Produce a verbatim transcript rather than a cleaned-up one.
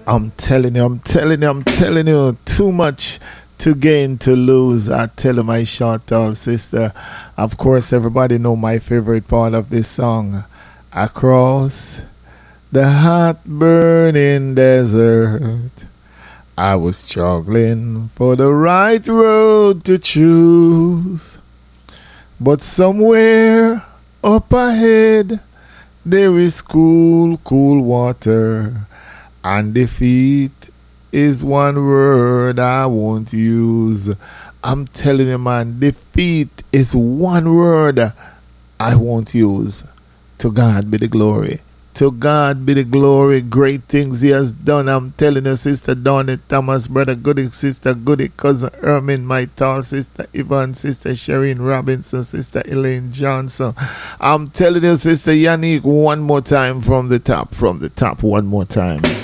I'm telling you, I'm telling you, I'm telling you, too much to gain, to lose. I tell you, my short tall sister. Of course, everybody know my favorite part of this song. Across the hot burning desert, I was struggling for the right road to choose. But somewhere up ahead, there is cool, cool water. And defeat is one word I won't use. I'm telling you, man, defeat is one word I won't use. To God be the glory. To God be the glory. Great things he has done. I'm telling you, Sister Donnie Thomas, Brother Goody, Sister Goody, Cousin Ermin, my tall sister Yvonne, Sister Shereen Robinson, Sister Elaine Johnson. I'm telling you, Sister Yannick, one more time from the top, from the top, one more time.